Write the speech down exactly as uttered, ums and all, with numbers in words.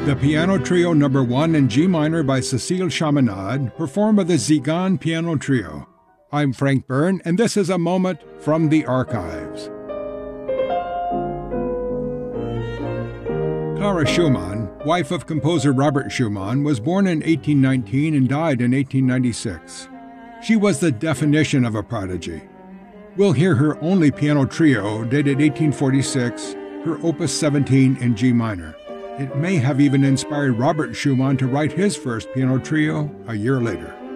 The Piano Trio Number one in G minor by Cécile Chaminade, performed by the Tzigan Piano Trio. I'm Frank Byrne, and this is a moment from the archives. Clara Schumann, wife of composer Robert Schumann, was born in eighteen nineteen and died in eighteen ninety-six. She was the definition of a prodigy. We'll hear her only piano trio, dated eighteen forty-six, her Opus seventeen in G minor. It may have even inspired Robert Schumann to write his first piano trio a year later.